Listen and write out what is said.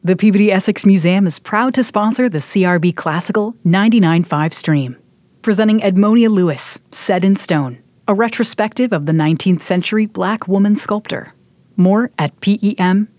The Peabody Essex Museum is proud to sponsor the CRB Classical 99.5 stream, presenting Edmonia Lewis, Set in Stone, a retrospective of the 19th century Black woman sculptor. More at PEM.org.